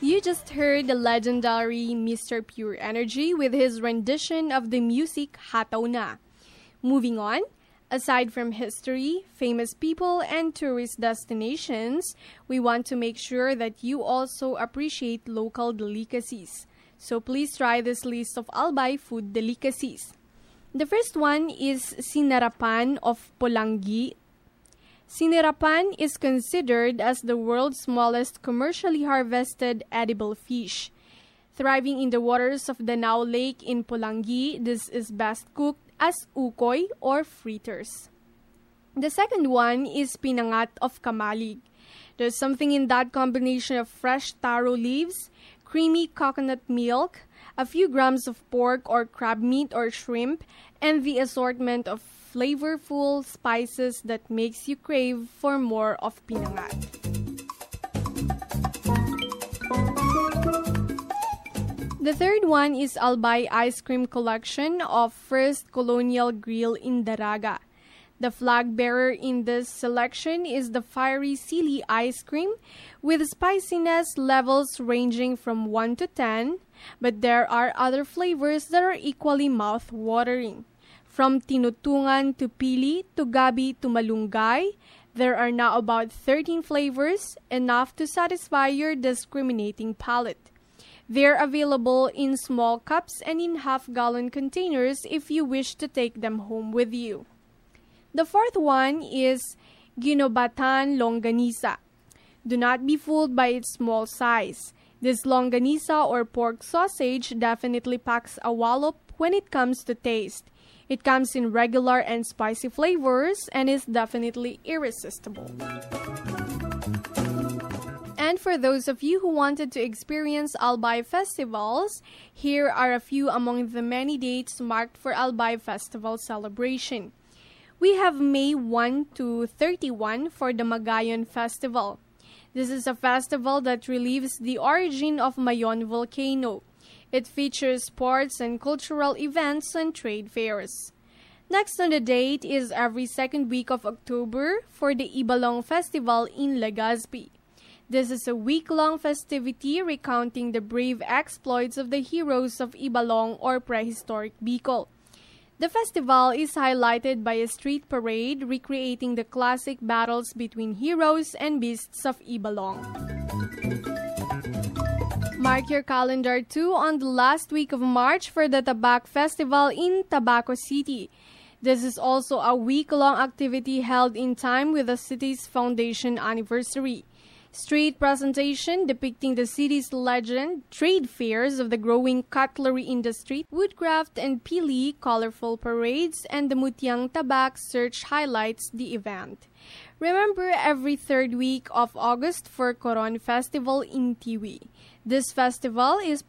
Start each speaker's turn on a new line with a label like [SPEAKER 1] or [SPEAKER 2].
[SPEAKER 1] You just heard the legendary Mr. Pure Energy with his rendition of the music Hataw Na. Moving on, aside from history, famous people, and tourist destinations, we want to make sure that you also appreciate local delicacies. So please try this list of Albay food delicacies. The first one is Sinarapan of Pulangi. Sinarapan is considered as the world's smallest commercially harvested edible fish. Thriving in the waters of Danao Lake in Pulangi, this is best cooked as ukoy or fritters. The second one is Pinangat of Kamalig. There's something in that combination of fresh taro leaves, creamy coconut milk, a few grams of pork or crab meat or shrimp, and the assortment of flavorful spices that makes you crave for more of pinangat. The third one is Albay Ice Cream Collection of First Colonial Grill in Daraga. The flag bearer in this selection is the fiery sili ice cream with spiciness levels ranging from 1 to 10, but there are other flavors that are equally mouth-watering. From tinutungan to pili to gabi to malunggay, there are now about 13 flavors, enough to satisfy your discriminating palate. They're available in small cups and in half-gallon containers if you wish to take them home with you. The fourth one is Ginobatan Longanisa. Do not be fooled by its small size. This longanisa or pork sausage definitely packs a wallop when it comes to taste. It comes in regular and spicy flavors and is definitely irresistible. And for those of you who wanted to experience Albay festivals, here are a few among the many dates marked for Albay Festival celebration. We have May 1 to 31 for the Magayon Festival. This is a festival that relieves the origin of Mayon volcano. It features sports and cultural events and trade fairs. Next on the date is every second week of October for the Ibalong Festival in Legazpi. This is a week-long festivity recounting the brave exploits of the heroes of Ibalong or prehistoric Bicol. The festival is highlighted by a street parade recreating the classic battles between heroes and beasts of Ibalong. Mark your calendar too on the last week of March for the Tabak Festival in Tabaco City. This is also a week-long activity held in time with the city's foundation anniversary. Street presentation depicting the city's legend, trade fairs of the growing cutlery industry, woodcraft and pili, colorful parades, and the Mutiang Tabak search highlights the event. Remember every third week of August for Coron Festival in Tiwi. This festival is